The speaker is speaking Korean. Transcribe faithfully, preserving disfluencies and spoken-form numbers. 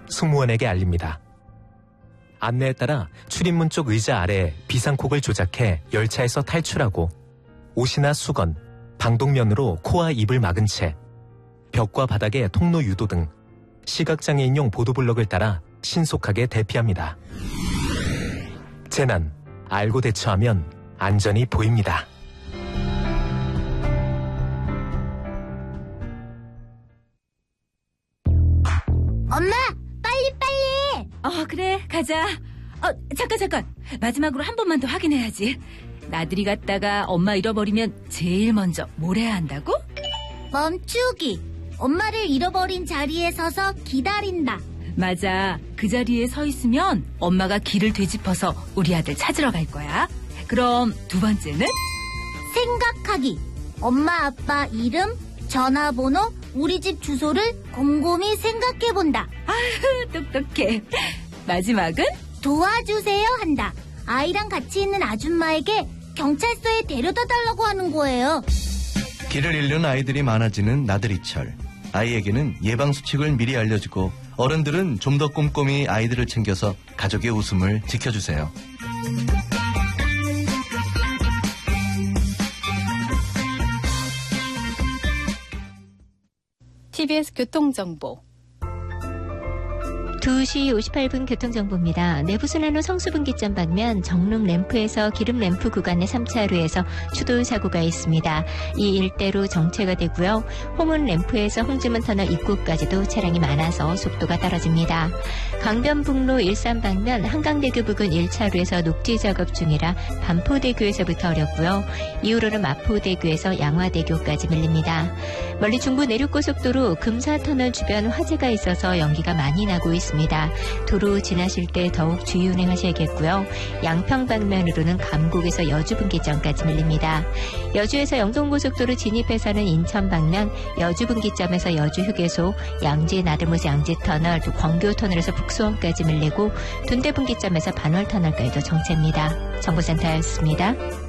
승무원에게 알립니다. 안내에 따라 출입문 쪽 의자 아래 비상콕을 조작해 열차에서 탈출하고 옷이나 수건, 방독면으로 코와 입을 막은 채 벽과 바닥에 통로 유도 등 시각장애인용 보도블럭을 따라 신속하게 대피합니다. 재난, 알고 대처하면 안전이 보입니다. 엄마, 빨리 빨리. 어, 그래, 가자. 어, 잠깐 잠깐. 마지막으로 한 번만 더 확인해야지. 나들이 갔다가 엄마 잃어버리면 제일 먼저 뭘 해야 한다고? 멈추기. 엄마를 잃어버린 자리에 서서 기다린다. 맞아. 그 자리에 서 있으면 엄마가 길을 되짚어서 우리 아들 찾으러 갈 거야. 그럼 두 번째는? 생각하기. 엄마 아빠 이름, 전화번호, 우리 집 주소를 곰곰이 생각해본다. 아휴, 똑똑해. 마지막은? 도와주세요 한다. 아이랑 같이 있는 아줌마에게 경찰서에 데려다 달라고 하는 거예요. 길을 잃는 아이들이 많아지는 나들이철. 아이에게는 예방수칙을 미리 알려주고 어른들은 좀 더 꼼꼼히 아이들을 챙겨서 가족의 웃음을 지켜주세요. 티비에스 교통정보 두 시 오십팔 분 교통정보입니다. 내부순환로 성수분기점 방면 정릉 램프에서 기름 램프 구간의 삼 차로에서 추돌 사고가 있습니다. 이 일대로 정체가 되고요. 홍은 램프에서 홍지문 터널 입구까지도 차량이 많아서 속도가 떨어집니다. 강변북로 일산 방면 한강대교 부근 일 차로에서 녹지 작업 중이라 반포대교에서부터 어렵고요. 이후로는 마포대교에서 양화대교까지 밀립니다. 멀리 중부 내륙고속도로 금사터널 주변 화재가 있어서 연기가 많이 나고 있습니다. 도로 지나실 때 더욱 주의 운행하셔야겠고요. 양평 방면으로는 감곡에서 여주 분기점까지 밀립니다. 여주에서 영동고속도로 진입해서는 인천 방면 여주 분기점에서 여주 휴게소, 양재 나들모스 양재터널, 또 광교터널에서 북수원까지 밀리고 둔대 분기점에서 반월터널까지도 정체입니다. 정보센터였습니다.